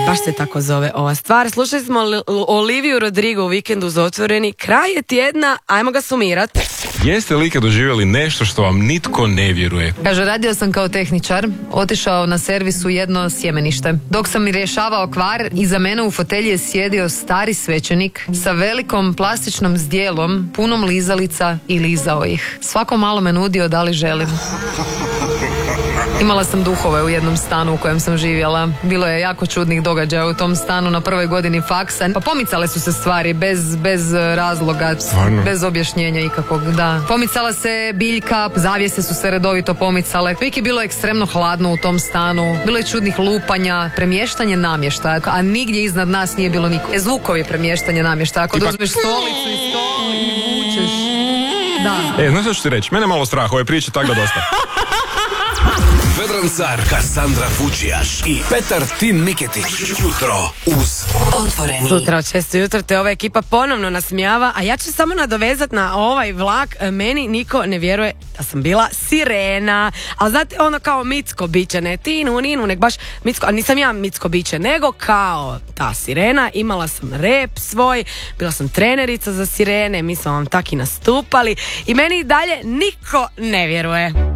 Baš se tako zove ova stvar. Slušali smo Oliviju Rodrigo u Vikendu uz otvoreni. Kraj je tjedna, ajmo ga sumirati. Jeste li ikad doživjeli nešto što vam nitko ne vjeruje? Kaže, radio sam kao tehničar, otišao na servisu jedno sjemenište. Dok sam mi rješavao kvar, iza mene u fotelji je sjedio stari svećenik sa velikom plastičnom zdjelom, punom lizalica i lizao ih. Svako malo me nudio da li želim. Imala sam duhove u jednom stanu u kojem sam živjela. Bilo je jako čudnih događaja u tom stanu na prvoj godini faksa. Pa pomicale su se stvari bez razloga, Stvarno? bez objašnjenja ikakvog, da. Pomicala se biljka, zavjese su se redovito pomicale. Uvijek je bilo ekstremno hladno u tom stanu. Bilo je čudnih lupanja, premještanje namještaja, a nigdje iznad nas nije bilo niko. Zvukovi premještanje namještaja. Ako uzmeš stolicu i stol i vučeš. Da. Znaš što ću ti reći? Mene malo strah, ove priče tako da dosta. Vedran Car, Kassandra Fučijaš i Petar Tin Miketić. Jutro uz Otvoreni. Sutra od 6 jutro te ova ekipa ponovno nasmijava, a ja ću samo nadovezat na ovaj vlak. Meni niko ne vjeruje da sam bila sirena. Ali znate, ono kao mitsko biće, ne tinu, ninu, nek baš mitsko, a nisam ja mitsko biće, nego kao ta sirena. Imala sam rep svoj, bila sam trenerica za sirene, mi smo vam tak i nastupali i meni i dalje niko ne vjeruje.